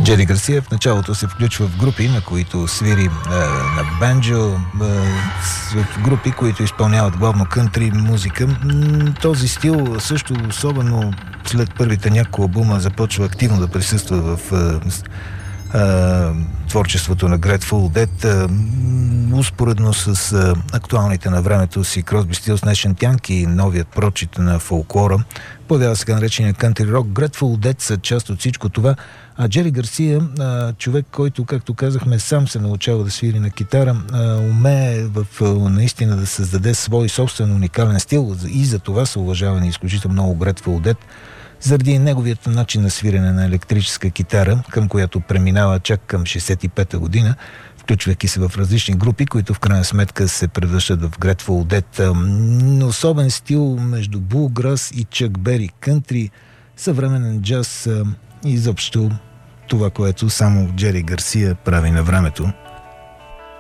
Джери Гарсия в началото се включва в групи, на които свири на банджо, в групи, които изпълняват главно кънтри музика. Този стил също, особено след първите няколко албума, започва активно да присъства в творчеството на Grateful Dead, успоредно с актуалните на времето си Crosby, Stills, Nash & Young и новият прочит на фолклора. Появява сега наречения country rock. Grateful Dead са част от всичко това, а Джери Гарсия, човек, който, както казахме, сам се научава да свири на китара, умее наистина да създаде свой собствен уникален стил и за това са уважавани изключително много Grateful Dead, заради неговият начин на свирене на електрическа китара, към която преминава чак към 65-та година, включвайки се в различни групи, които в крайна сметка се превръщат в Grateful Dead. Особен стил между булграс и Чак Бери, кънтри, съвременен джаз и изобщо това, което само Джери Гарсия прави на времето.